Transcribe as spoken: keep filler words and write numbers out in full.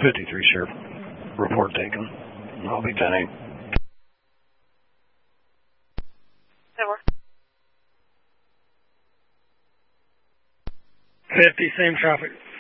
fifty-three, Sheriff. Report taken. I'll be ten eight. fifty, same traffic.